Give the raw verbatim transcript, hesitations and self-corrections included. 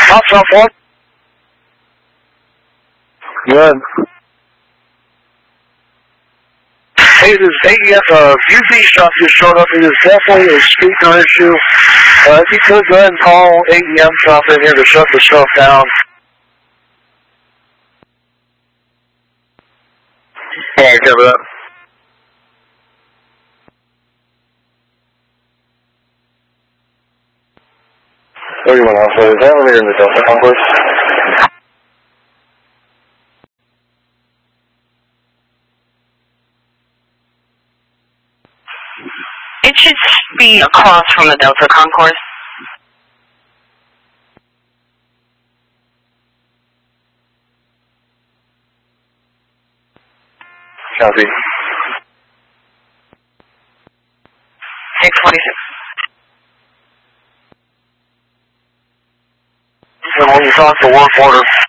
How's up, one? Good. Hey, this is A E F, uh, U V shop just showed up. It is definitely a speaker issue. Uh, if you could go ahead and call A E M shop in here to shut the stuff down. Yeah, cover that. thirty-one Alpha, is that elevator in the Delta Concourse? It should be across from the Delta Concourse. Copy. six forty-six. And when you talk to work order,